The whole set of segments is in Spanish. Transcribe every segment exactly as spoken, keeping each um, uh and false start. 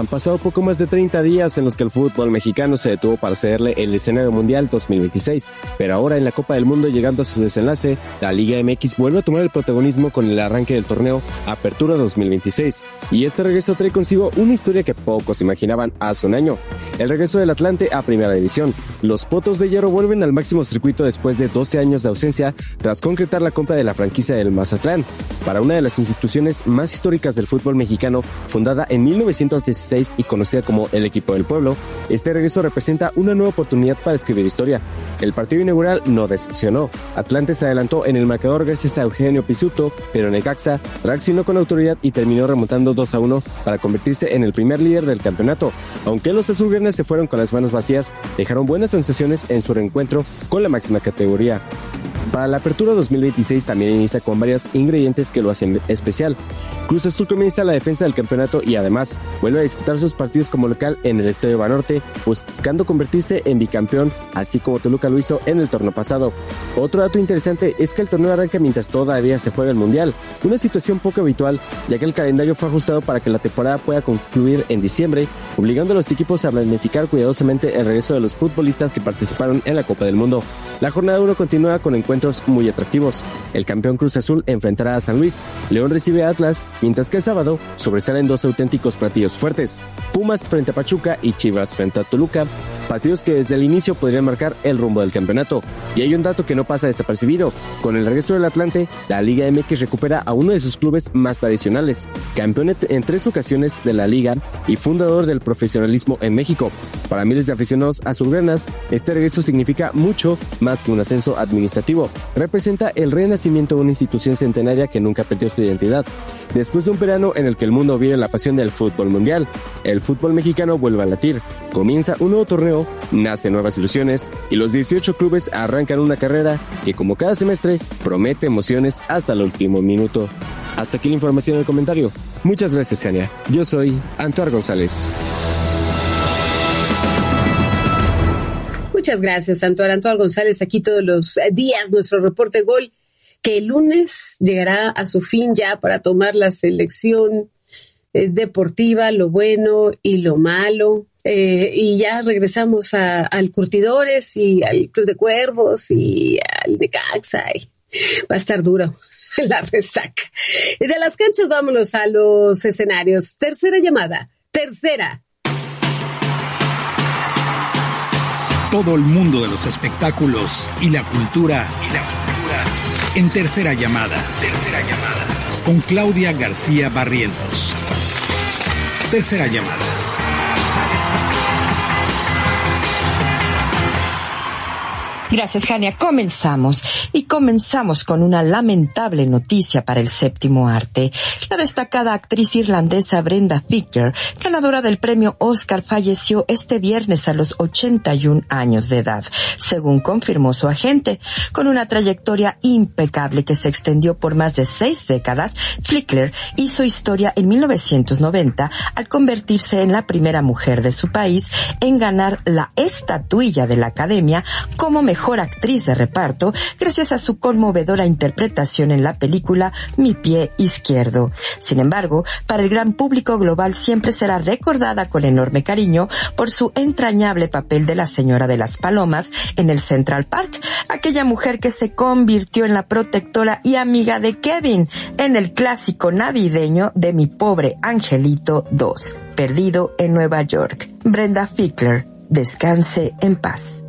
Han pasado poco más de treinta días en los que el fútbol mexicano se detuvo para cederle el escenario mundial dos mil veintiséis, pero ahora en la Copa del Mundo llegando a su desenlace, la Liga M X vuelve a tomar el protagonismo con el arranque del torneo Apertura dos mil veintiséis, y este regreso trae consigo una historia que pocos imaginaban hace un año, el regreso del Atlante a Primera División. Los Potros de Hierro vuelven al máximo circuito después de doce años de ausencia tras concretar la compra de la franquicia del Mazatlán, para una de las instituciones más históricas del fútbol mexicano, fundada en mil novecientos dieciséis y conocida como el equipo del pueblo. Este regreso representa una nueva oportunidad para escribir historia. El partido inaugural no decepcionó. Atlante se adelantó en el marcador gracias a Eugenio Pizzuto, pero Necaxa reaccionó con autoridad y terminó remontando dos a uno para convertirse en el primer líder del campeonato. Aunque los azulgranas se fueron con las manos vacías, dejaron buenas sensaciones en su reencuentro con la máxima categoría. Para la Apertura dos mil veintiséis también inicia con varios ingredientes que lo hacen especial. Cruz Azul comienza la defensa del campeonato y además vuelve a disputar sus partidos como local en el Estadio Banorte, buscando convertirse en bicampeón, así como Toluca lo hizo en el torneo pasado. Otro dato interesante es que el torneo arranca mientras todavía se juega el Mundial, una situación poco habitual, ya que el calendario fue ajustado para que la temporada pueda concluir en diciembre, obligando a los equipos a planificar cuidadosamente el regreso de los futbolistas que participaron en la Copa del Mundo. La jornada uno continúa con encuentros muy atractivos. El campeón Cruz Azul enfrentará a San Luis, León recibe a Atlas, mientras que el sábado sobresalen dos auténticos platillos fuertes, Pumas frente a Pachuca y Chivas frente a Toluca, partidos que desde el inicio podrían marcar el rumbo del campeonato. Y hay un dato que no pasa desapercibido: con el regreso del Atlante, la Liga M X recupera a uno de sus clubes más tradicionales, campeón en tres ocasiones de la Liga y fundador del profesionalismo en México. Para miles de aficionados azulgranas, este regreso significa mucho más que un ascenso administrativo. Representa el renacimiento de una institución centenaria que nunca perdió su identidad. Después de un verano en el que el mundo vive la pasión del fútbol mundial, el fútbol mexicano vuelve a latir. Comienza un nuevo torneo, nacen nuevas ilusiones y los dieciocho clubes arrancan una carrera que, como cada semestre, promete emociones hasta el último minuto. Hasta aquí la información en el comentario. Muchas gracias, Jania. Yo soy Antoar González. Muchas gracias, Antoar. Antoar González, aquí todos los días, nuestro reporte gol, que el lunes llegará a su fin ya para tomar la selección eh, deportiva, lo bueno y lo malo. Eh, y ya regresamos a, al Curtidores y al Club de Cuervos y al Necaxa. Y va a estar duro la resaca. De las canchas vámonos a los escenarios. Tercera llamada. Tercera. Todo el mundo de los espectáculos y la cultura, y la cultura en Tercera Llamada. Tercera Llamada. Con Claudia García Barrientos. Tercera Llamada. Gracias, Jania. Comenzamos. Y comenzamos con una lamentable noticia para el séptimo arte. La destacada actriz irlandesa Brenda Ficker, ganadora del premio Oscar, falleció este viernes a los ochenta y un años de edad, según confirmó su agente. Con una trayectoria impecable que se extendió por más de seis décadas, Ficker hizo historia en mil novecientos noventa al convertirse en la primera mujer de su país en ganar la estatuilla de la Academia como mejor Mejor actriz de reparto gracias a su conmovedora interpretación en la película Mi pie izquierdo. Sin embargo, para el gran público global siempre será recordada con enorme cariño por su entrañable papel de la señora de las palomas en el Central Park, aquella mujer que se convirtió en la protectora y amiga de Kevin en el clásico navideño de Mi pobre angelito dos, perdido en Nueva York. Brenda Ficker, descanse en paz.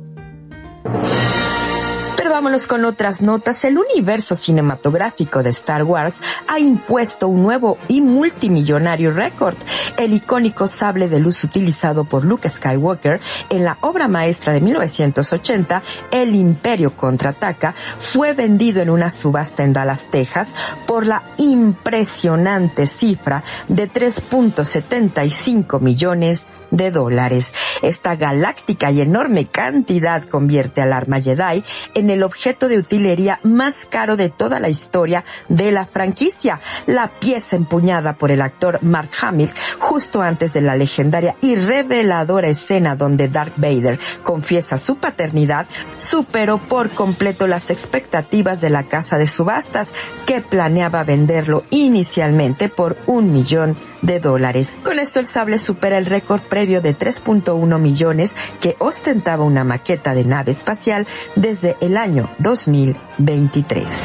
Pero vámonos con otras notas. El universo cinematográfico de Star Wars ha impuesto un nuevo y multimillonario récord. El icónico sable de luz utilizado por Luke Skywalker en la obra maestra de mil novecientos ochenta, El Imperio Contraataca, fue vendido en una subasta en Dallas, Texas, por la impresionante cifra de tres punto setenta y cinco millones de dólares. Esta galáctica y enorme cantidad convierte al arma Jedi en el objeto de utilería más caro de toda la historia de la franquicia. La pieza empuñada por el actor Mark Hamill justo antes de la legendaria y reveladora escena donde Darth Vader confiesa su paternidad, superó por completo las expectativas de la casa de subastas, que planeaba venderlo inicialmente por un millón de dólares. Con esto el sable supera el récord previo de tres punto uno millones que ostentaba una maqueta de nave espacial desde el año dos mil veintitrés.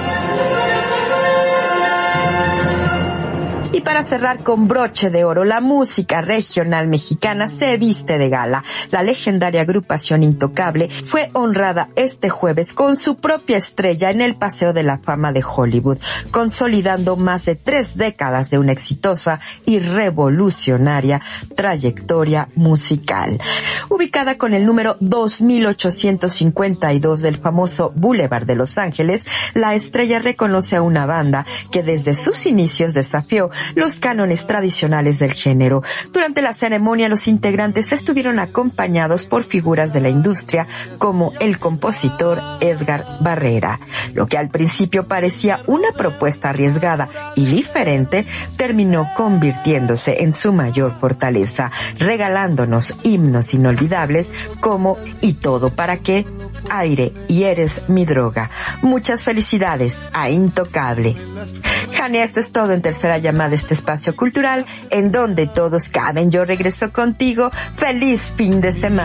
Y para cerrar con broche de oro, la música regional mexicana se viste de gala. La legendaria agrupación Intocable fue honrada este jueves con su propia estrella en el Paseo de la Fama de Hollywood, consolidando más de tres décadas de una exitosa y revolucionaria trayectoria musical. Ubicada con el número dos mil ochocientos cincuenta y dos del famoso Boulevard de Los Ángeles, la estrella reconoce a una banda que desde sus inicios desafió los cánones tradicionales del género. Durante la ceremonia, los integrantes estuvieron acompañados por figuras de la industria como el compositor Edgar Barrera. Lo que al principio parecía una propuesta arriesgada y diferente, terminó convirtiéndose en su mayor fortaleza, regalándonos himnos inolvidables como "Y todo para qué", "Aire y eres mi droga". Muchas felicidades a Intocable. Jania, esto es todo en Tercera Llamada, este espacio cultural en donde todos caben. Yo regreso contigo. Feliz fin de semana.